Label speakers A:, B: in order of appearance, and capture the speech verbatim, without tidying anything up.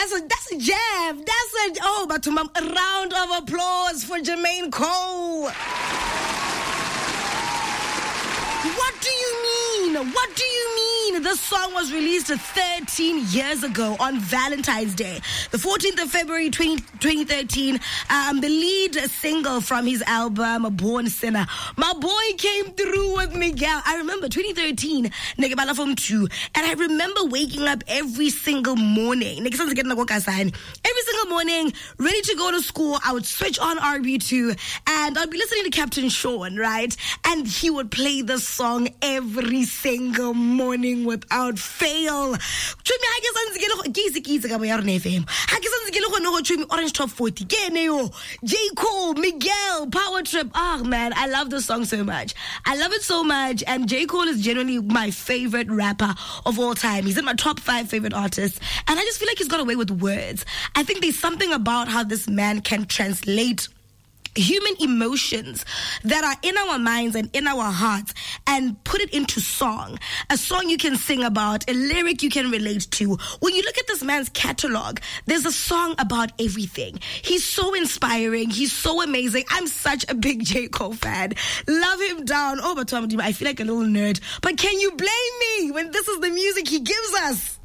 A: That's a that's a jam. That's a oh, but a round of applause for Jermaine Cole. What do you mean? What do you mean? This song was released thirteen years ago on Valentine's Day, the fourteenth of February, twenty thirteen. Um, the lead single from his album, Born Sinner. My boy came through with Miguel. I remember twenty thirteen, Negebala from two, and I remember waking up every single morning. Every single morning, ready to go to school. I would switch on R B two, and I'd be listening to Captain Sean, right? And he would play this song every single morning without fail. Orange Top forty, J. Cole, Miguel, Power Trip. Oh man, I love this song so much. I love it so much, and J. Cole is generally my favorite rapper of all time. He's in my top five favorite artists, and I just feel like he's got away with words. I think there's something about how this man can translate human emotions that are in our minds and in our hearts and put it into song. A song you can sing about, a lyric you can relate to. When you look at this man's catalog, there's a song about everything. He's so inspiring. He's so amazing. I'm such a big J. Cole fan. Love him down. Oh, but Tom, I feel like a little nerd. But can you blame me when this is the music he gives us?